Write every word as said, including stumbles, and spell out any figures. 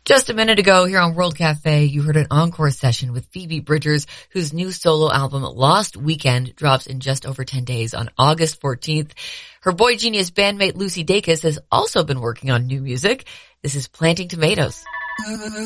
Just a minute ago here on World Cafe, you heard an encore session with Phoebe Bridgers, whose new solo album, Lost Weekend, drops in just over ten days on August fourteenth. Her Boy Genius bandmate Lucy Dacus has also been working on new music. This is Planting Tomatoes.